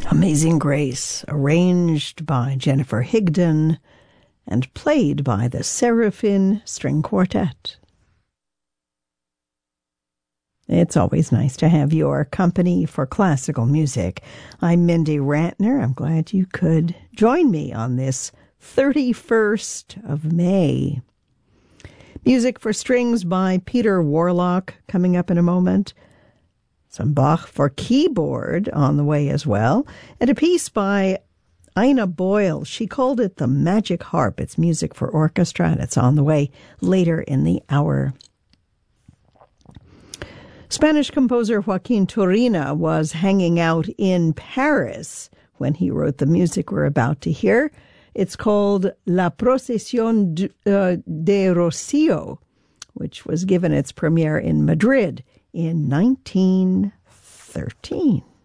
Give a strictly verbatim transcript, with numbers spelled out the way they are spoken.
Amazing Grace, arranged by Jennifer Higdon and played by the Seraphim String Quartet. It's always nice to have your company for classical music. I'm Mindy Rantner. I'm glad you could join me on this thirty-first of May. Music for strings by Peter Warlock coming up in a moment. Some Bach for keyboard on the way as well. And a piece by Ina Boyle. She called it the Magic Harp. It's music for orchestra, and it's on the way later in the hour. Spanish composer Joaquin Turina was hanging out in Paris when he wrote the music we're about to hear. It's called La Procesión de, uh, de Rocío, which was given its premiere in Madrid in nineteen thirteen.